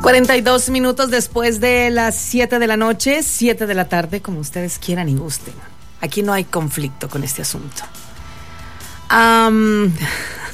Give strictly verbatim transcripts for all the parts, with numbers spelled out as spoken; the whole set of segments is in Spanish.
cuarenta y dos minutos después de las siete de la noche, siete de la tarde, como ustedes quieran y gusten. Aquí no hay conflicto con este asunto. Um,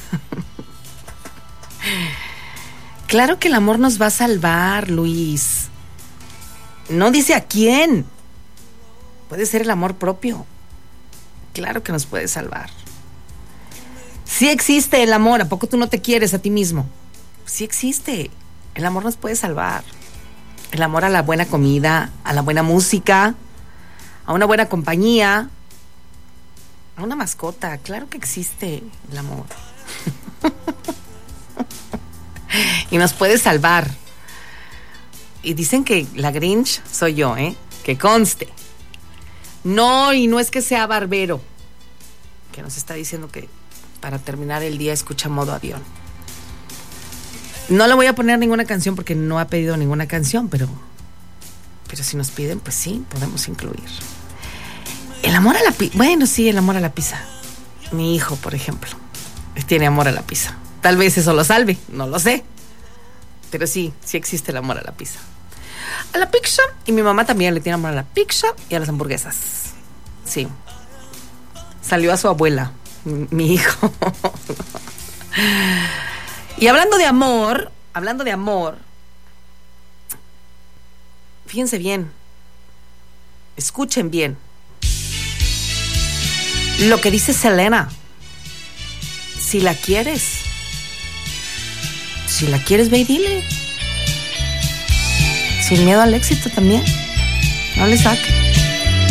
claro que el amor nos va a salvar, Luis. No dice a quién. Puede ser el amor propio. Claro que nos puede salvar. Sí existe el amor. ¿A poco tú no te quieres a ti mismo? Sí existe. El amor nos puede salvar. El amor a la buena comida, a la buena música, a una buena compañía, a una mascota. Claro que existe el amor. Y nos puede salvar. Y dicen que la Grinch soy yo, ¿eh? Que conste. No, y no es que sea barbero, que nos está diciendo que para terminar el día escucha modo avión. No le voy a poner ninguna canción porque no ha pedido ninguna canción, pero, pero si nos piden, pues sí, podemos incluir. El amor a la pizza. Bueno, sí, el amor a la pizza. Mi hijo, por ejemplo, tiene amor a la pizza. Tal vez eso lo salve, no lo sé. Pero sí, sí existe el amor a la pizza. A la pizza, y mi mamá también le tiene amor a la pizza y a las hamburguesas. Sí. Salió a su abuela, mi, mi hijo. Y hablando de amor, hablando de amor, fíjense bien, escuchen bien lo que dice Selena. Si la quieres, si la quieres, ve y dile. Sin miedo al éxito también. No le saques.